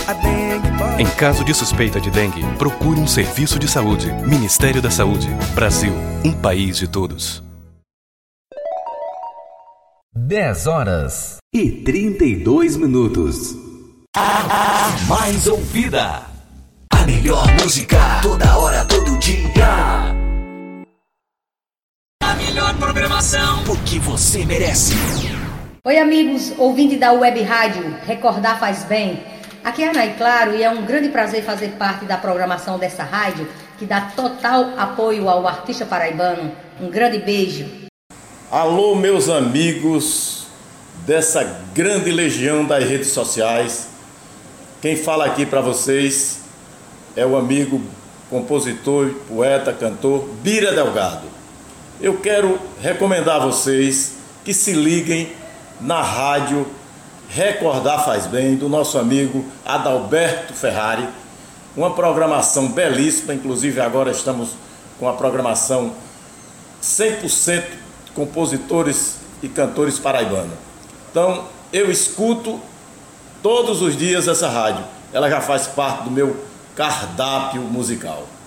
Em caso de suspeita de dengue, procure um serviço de saúde. Ministério da Saúde. Brasil, um país de todos. 10h32. A mais ouvida. A melhor música. Toda hora, todo dia. A melhor programação. Porque você merece. Oi, amigos, ouvinte da Web Rádio Recordar Faz Bem. Aqui é a Ana Claro e é um grande prazer fazer parte da programação dessa rádio que dá total apoio ao artista paraibano. Um grande beijo. Alô, meus amigos dessa grande legião das redes sociais. Quem fala aqui para vocês é o amigo compositor, poeta, cantor Bira Delgado. Eu quero recomendar a vocês que se liguem na rádio Recordar Faz Bem, do nosso amigo Adalberto Ferrari. Uma programação belíssima, inclusive agora estamos com a programação 100% compositores e cantores paraibanos. Então, eu escuto todos os dias essa rádio. Ela já faz parte do meu cardápio musical.